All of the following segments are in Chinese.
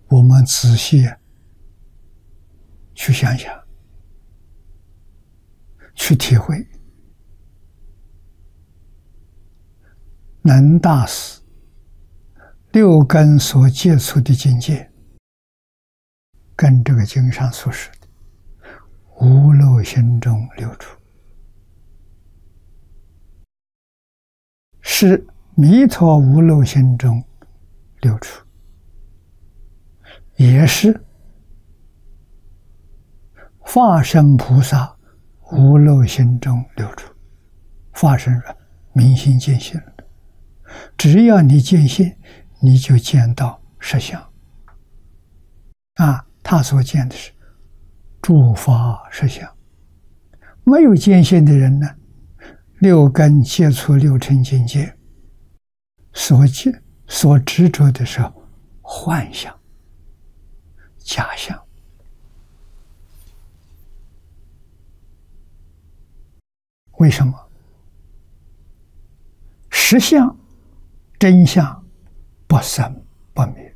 我们仔细去想想，去体会，能大师六根所接触的境界，跟这个经上所说的无漏心中流出，是弥陀无漏心中流出，也是化身菩萨无漏心中流出。化身了，明心见性了。只要你见性，你就见到实相。他所见的是诸法实相。没有见性的人呢，六根接触六尘境界，所执着的是幻象、假象。为什么？实相、真相不生不灭。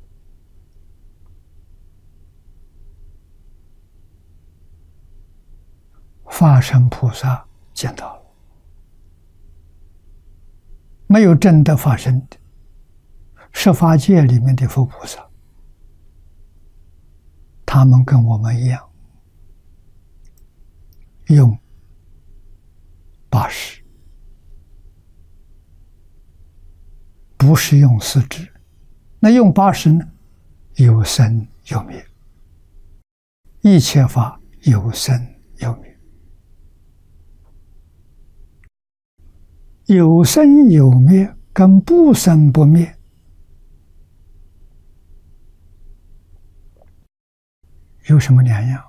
法身菩萨见到了，没有真的法身的十法界里面的佛菩萨，他们跟我们一样，用八识，不是用四智。那用八识呢？有生有灭，一切法有生有灭。有生有灭跟不生不灭有什么两样？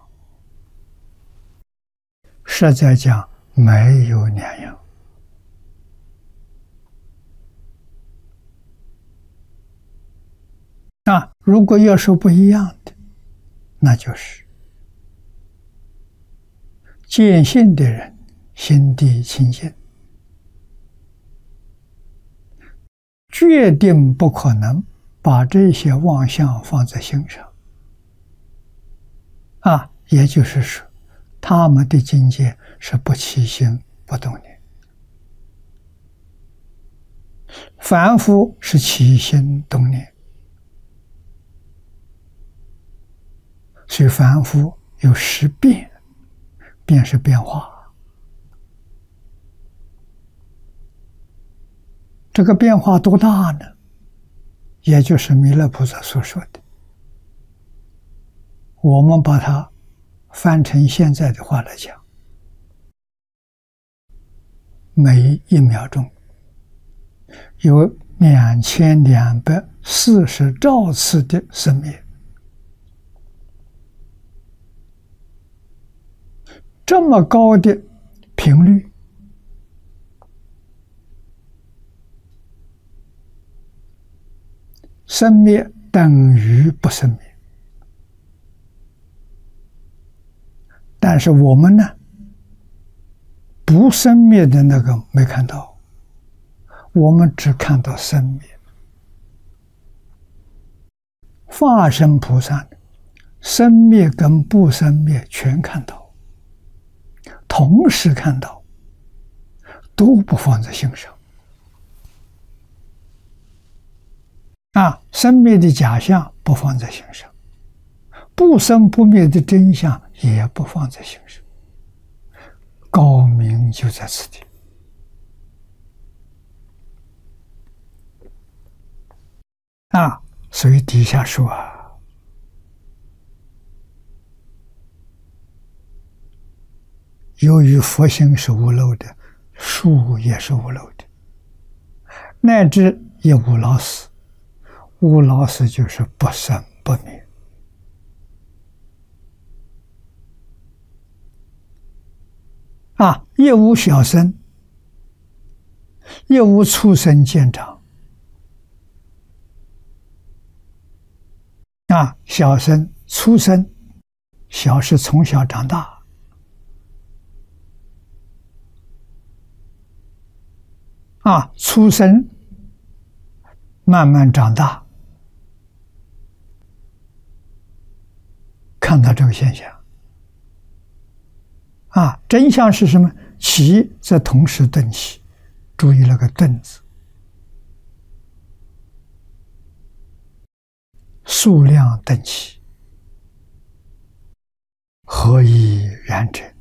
实在讲，没有两样。如果要说不一样的，那就是见性的人心地清净，决定不可能把这些妄想放在心上。也就是说，他们的境界是不起心不动念，凡夫是起心动念。所以凡夫有十变，变是变化。这个变化多大呢？也就是弥勒菩萨所说的，我们把它翻成现在的话来讲，每一秒钟有2240兆次的生灭。这么高的频率，生灭等于不生灭。但是我们呢，不生灭的那个没看到，我们只看到生灭。法身菩萨生灭跟不生灭全看到，同时看到，都不放在心上。生灭的假象不放在心上，不生不灭的真相也不放在心上。高明就在此地。所以底下说由于佛性是无漏的，术也是无漏的，乃至一无老死，无老死就是不生不灭。亦无小生，亦无畜生见长。小生、畜生，小是从小长大，畜生慢慢长大， 看到这个现象。真相是什么？起则同时顿起，注意那个顿字，数量顿起，何以然者？